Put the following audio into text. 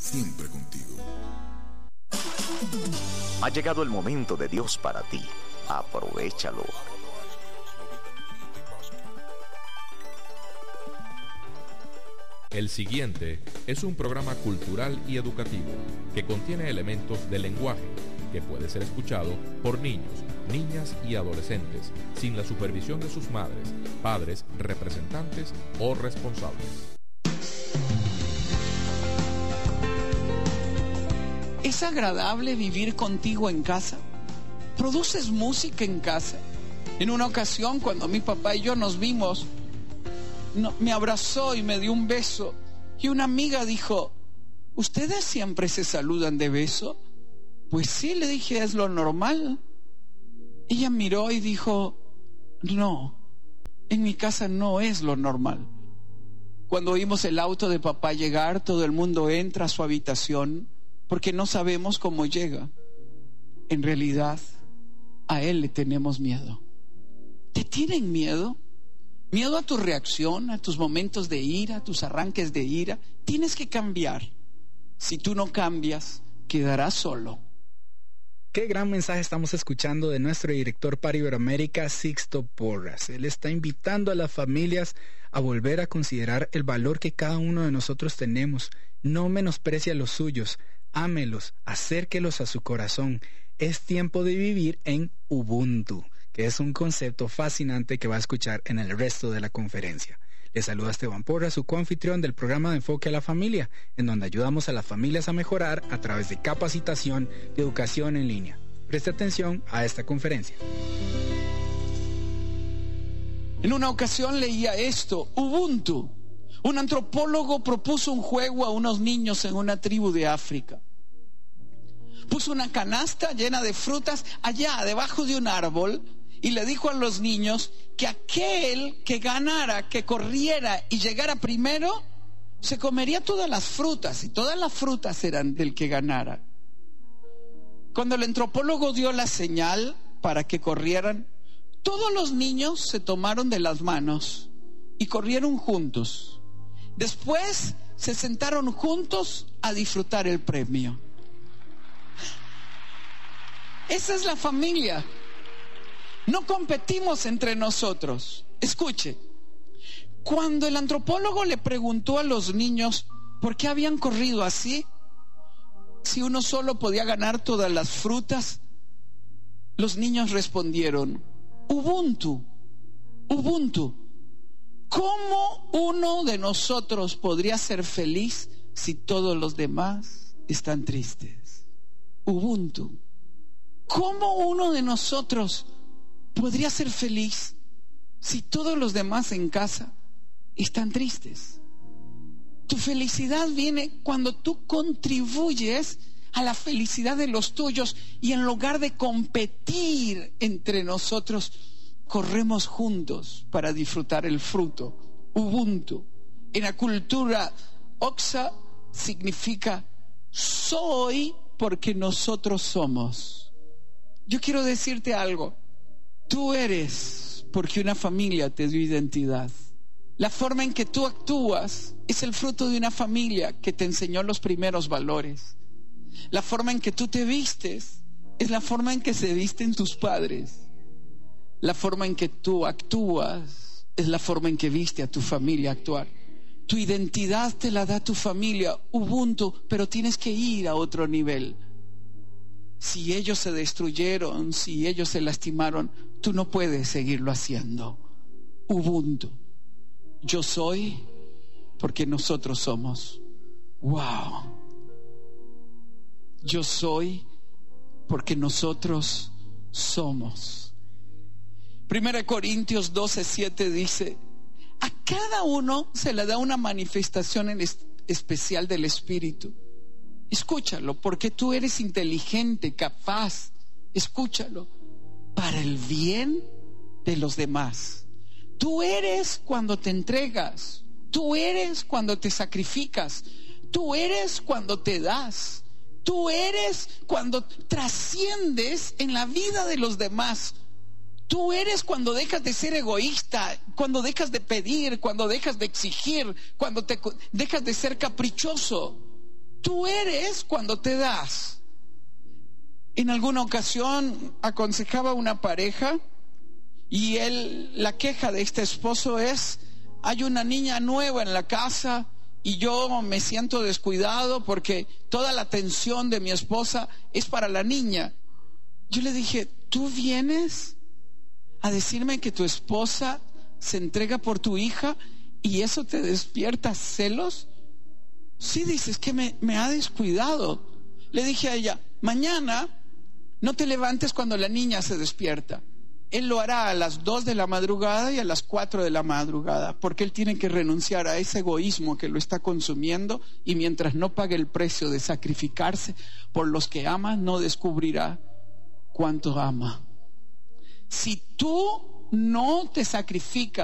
siempre contigo. Ha llegado el momento de Dios para ti. Aprovéchalo. El siguiente es un programa cultural y educativo que contiene elementos del lenguaje que puede ser escuchado por niños, niñas y adolescentes sin la supervisión de sus madres, padres, representantes o responsables. ¿Es agradable vivir contigo en casa? ¿Produces música en casa? En una ocasión, cuando mi papá y yo nos vimos, me abrazó y me dio un beso. Y una amiga dijo: ¿ustedes siempre se saludan de beso? Pues sí, le dije, es lo normal. Ella miró y dijo: no, en mi casa no es lo normal. Cuando oímos el auto de papá llegar, todo el mundo entra a su habitación porque no sabemos cómo llega. En realidad, a él le tenemos miedo. ¿Te tienen miedo? Miedo a tu reacción, a tus momentos de ira, a tus arranques de ira. Tienes que cambiar. Si tú no cambias, quedarás solo. Qué gran mensaje estamos escuchando de nuestro director para Iberoamérica, Sixto Porras. Él está invitando a las familias a volver a considerar el valor que cada uno de nosotros tenemos. No menosprecie a los suyos, ámelos, acérquelos a su corazón. Es tiempo de vivir en Ubuntu, que es un concepto fascinante que va a escuchar en el resto de la conferencia. Les saluda Esteban Porras, su coanfitrión del programa de Enfoque a la Familia, en donde ayudamos a las familias a mejorar a través de capacitación y educación en línea. Preste atención a esta conferencia. En una ocasión leía esto: Ubuntu. Un antropólogo propuso un juego a unos niños en una tribu de África. Puso una canasta llena de frutas allá debajo de un árbol y le dijo a los niños que aquel que ganara, que corriera y llegara primero, se comería todas las frutas, y todas las frutas eran del que ganara. Cuando el antropólogo dio la señal para que corrieran, todos los niños se tomaron de las manos y corrieron juntos. Después se sentaron juntos a disfrutar el premio. Esa es la familia. No competimos entre nosotros. Escuche, cuando el antropólogo le preguntó a los niños por qué habían corrido así, si uno solo podía ganar todas las frutas, los niños respondieron: Ubuntu, Ubuntu. ¿Cómo uno de nosotros podría ser feliz si todos los demás están tristes? Ubuntu. ¿Cómo uno de nosotros podría ser feliz si todos los demás en casa están tristes? Tu felicidad viene cuando tú contribuyes a la felicidad de los tuyos, y en lugar de competir entre nosotros, corremos juntos para disfrutar el fruto. Ubuntu. En la cultura Oxa significa soy porque nosotros somos. Yo quiero decirte algo. Tú eres porque una familia te dio identidad. La forma en que tú actúas es el fruto de una familia que te enseñó los primeros valores. La forma en que tú te vistes es la forma en que se visten tus padres. La forma en que tú actúas es la forma en que viste a tu familia actuar. Tu identidad te la da tu familia, Ubuntu, pero tienes que ir a otro nivel. Si ellos se destruyeron, si ellos se lastimaron, tú no puedes seguirlo haciendo. Ubuntu. Yo soy porque nosotros somos. ¡Wow! Yo soy porque nosotros somos. 1 Corintios 12:7 dice: a cada uno se le da una manifestación especial del Espíritu. Escúchalo, porque tú eres inteligente, capaz. Escúchalo, para el bien de los demás. Tú eres cuando te entregas. Tú eres cuando te sacrificas. Tú eres cuando te das. Tú eres cuando trasciendes en la vida de los demás. Tú eres cuando dejas de ser egoísta, cuando dejas de pedir, cuando dejas de exigir, cuando dejas de ser caprichoso. tú eres cuando te das. En alguna ocasión aconsejaba a una pareja y la queja de este esposo es: hay una niña nueva en la casa y yo me siento descuidado porque toda la atención de mi esposa es para la niña. Yo le dije: ¿tú vienes a decirme que tu esposa se entrega por tu hija y eso te despierta celos? Sí, dices que me ha descuidado. Le dije a ella: mañana no te levantes cuando la niña se despierta. Él lo hará a las 2 de la madrugada y a las 4 de la madrugada, porque él tiene que renunciar a ese egoísmo que lo está consumiendo, y mientras no pague el precio de sacrificarse por los que ama, no descubrirá cuánto ama. Si tú no te sacrificas